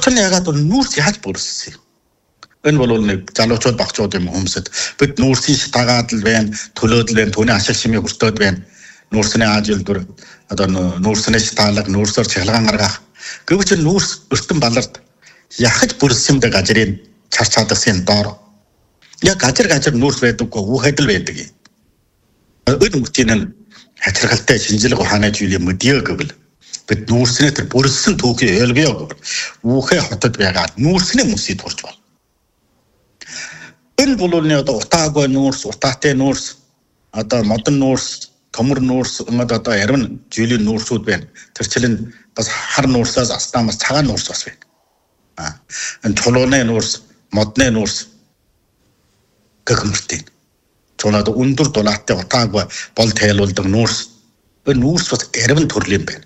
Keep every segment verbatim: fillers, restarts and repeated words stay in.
Учир нь ягаад нүүрс яаж бүрссэн юм? Энэ бол нэг залуучууд багчууд юм хүмүүсэд бид нүүрсийн шатаагаад л байна, төлөөд л байна, түүний ашиг шимийг өртөөд байна. Нүүрсний ажилдвар одоо нүүрсний шатаалга, нүүрсээр чахалгаан гаргах. Гэвч нүүрс өртөн балард яхаж бүрссэн дэ газрын чар чадсан доор. Яг газар газар нүүрс байдаггүй, үхэдэл байдаг юм. Энэ үгтийн хачиргалтай шинжилгээ ухааны зүйлийг мэдээ гэвэл бид нүүрснээ тэр бүрссэн түүхийг ойлгоё гэвэл үхэ хотод байгаад нүүрсний мөсийг турж байна. Энэ бол нэг одоо утаагүй нүүрс, утаатай нүүрс, одоо модон нүүрс, төмөр нүүрс, ингээд одоо ярим жилийн нүүрсүүд байна. Тэр чинь бас хар нүүрсээс астамаас цагаан нүүрс бас байна. Аа. Энэ чулууны нүүрс, модны нүүрс гэх мэтийн. Чулаад өндөр дулааттай утаагүй бол тайлуулдаг нүүрс. Энэ нүүрс бас ярим төрлийн байна.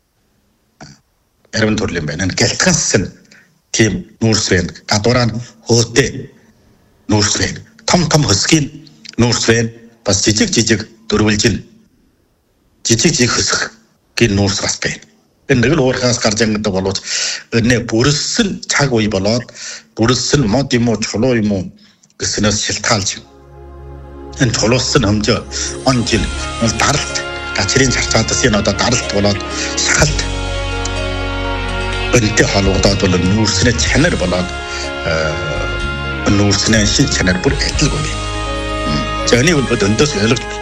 Ярим төрлийн байна. Энэ гэлтгэнс нь тийм нүүрс байна. Гадуураа хөөтэй нүүрс байна. Том том хөсгийн нүүрс байна. Бас жижиг жижиг дөрвөлжин жижиг жижиг хөсөх гин нүүрс бас байна. Энэ нэг л уурхаас гарч ингээд болоод энэ бүрэлсэн цаг үе болоод бүрэлсэн мод юм уу чулуу юм уу гэснээс шилтгаалж. Энэ чулуусан хэмжээ он жил бол даралт гачрын чарчаадас энэ одоо даралт болоод шахалт өнтэй холбогдоод бол нүүрсний чанар болоод нүүрсний шин чанар бүр адилгүй. За энэ бол өндөөс ойлгож